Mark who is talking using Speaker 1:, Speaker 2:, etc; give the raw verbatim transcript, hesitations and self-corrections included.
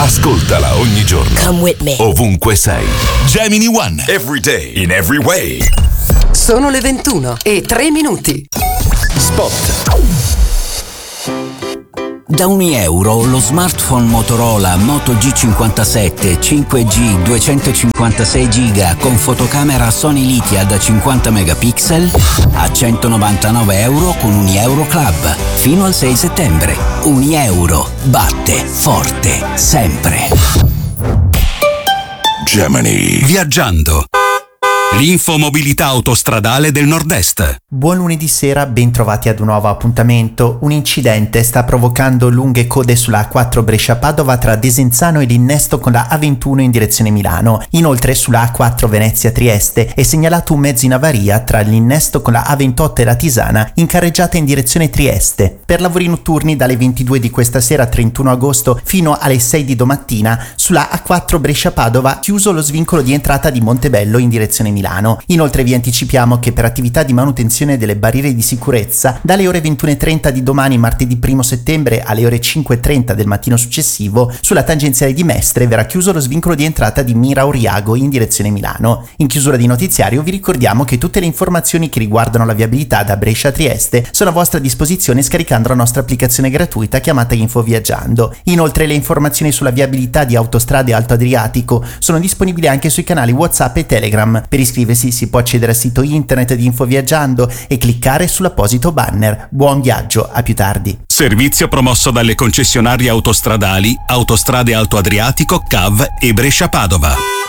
Speaker 1: Ascoltala ogni giorno.
Speaker 2: Come with me.
Speaker 1: Ovunque sei. Gemini One.
Speaker 3: Every day, in every way.
Speaker 4: Sono le ventuno e tre minuti.
Speaker 3: Spot.
Speaker 5: Da ogni euro lo smartphone Motorola Moto G cinquantasette cinque G duecentocinquantasei giga con fotocamera Sony Lithia da cinquanta megapixel a centonovantanove euro con Unieuro Club fino al sei settembre. Unieuro batte forte sempre.
Speaker 1: Gemini.
Speaker 6: Viaggiando. L'infomobilità autostradale del Nord-Est.
Speaker 7: Buon lunedì sera, ben trovati ad un nuovo appuntamento. Un incidente sta provocando lunghe code sulla A quattro Brescia-Padova tra Desenzano e l'innesto con la A ventuno in direzione Milano. Inoltre sulla A quattro Venezia-Trieste è segnalato un mezzo in avaria tra l'innesto con la A ventotto e la Tisana in carreggiata in direzione Trieste. Per lavori notturni dalle ventidue di questa sera trentuno agosto fino alle sei di domattina sulla A quattro Brescia-Padova chiuso lo svincolo di entrata di Montebello in direzione Milano. Milano. Inoltre vi anticipiamo che per attività di manutenzione delle barriere di sicurezza dalle ore ventuno e trenta di domani martedì primo settembre alle ore cinque e trenta del mattino successivo sulla tangenziale di Mestre verrà chiuso lo svincolo di entrata di Mira Oriago in direzione Milano. In chiusura di notiziario vi ricordiamo che tutte le informazioni che riguardano la viabilità da Brescia a Trieste sono a vostra disposizione scaricando la nostra applicazione gratuita chiamata Info Viaggiando. Inoltre le informazioni sulla viabilità di autostrade Alto Adriatico sono disponibili anche sui canali WhatsApp e Telegram. Per iscriversi si può accedere al sito internet di Info Viaggiando e cliccare sull'apposito banner. Buon viaggio, a più tardi.
Speaker 6: Servizio promosso dalle concessionarie autostradali Autostrade Alto Adriatico, C A V e Brescia Padova.